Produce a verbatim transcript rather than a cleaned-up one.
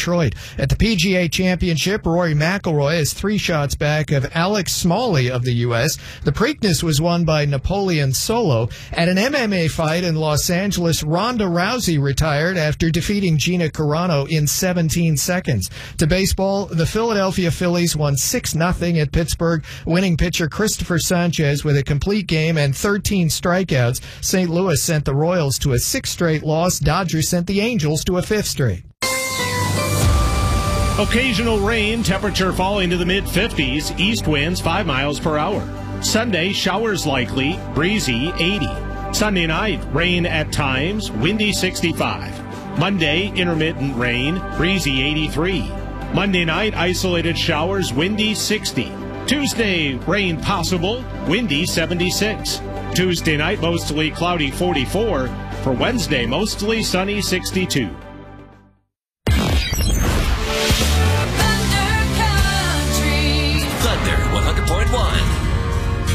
Detroit. At the P G A Championship, Rory McIlroy is three shots back of Alex Smalley of the U S The Preakness was won by Napoleon Solo. At an M M A fight in Los Angeles, Ronda Rousey retired after defeating Gina Carano in seventeen seconds. To baseball, the Philadelphia Phillies won six nothing at Pittsburgh, winning pitcher Christopher Sanchez with a complete game and thirteen strikeouts. Saint Louis sent the Royals to a sixth straight loss. Dodgers sent the Angels to a fifth straight. Occasional rain, temperature falling to the mid fifties, east winds five miles per hour. Sunday, showers likely, breezy eighty. Sunday night, rain at times, windy sixty-five. Monday, intermittent rain, breezy eighty-three. Monday night, isolated showers, windy sixty. Tuesday, rain possible, windy seventy-six. Tuesday night, mostly cloudy forty-four. For Wednesday, mostly sunny sixty-two.